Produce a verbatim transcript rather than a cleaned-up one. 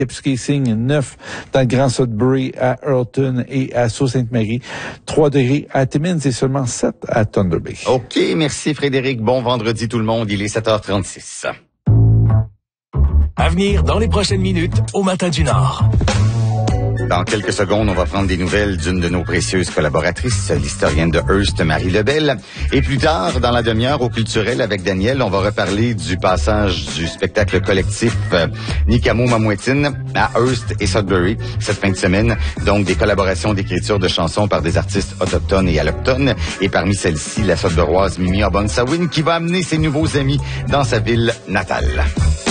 Ski Signe, neuf dans le Grand Sudbury, à Earlton et à Sault-Sainte-Marie. trois degrés à Timmins et seulement sept à Thunder Bay. OK, merci Frédéric. Bon vendredi tout le monde. Il est sept heures trente-six. À venir dans les prochaines minutes au Matin du Nord. Dans quelques secondes, on va prendre des nouvelles d'une de nos précieuses collaboratrices, l'historienne de Hearst, Marie Lebel. Et plus tard, dans la demi-heure au culturel avec Daniel, on va reparler du passage du spectacle collectif euh, Nikamo Mamouetine à Hearst et Sudbury cette fin de semaine. Donc, des collaborations d'écriture de chansons par des artistes autochtones et allochtones. Et parmi celles-ci, la Sudburoise Mimi Obonsawin qui va amener ses nouveaux amis dans sa ville natale.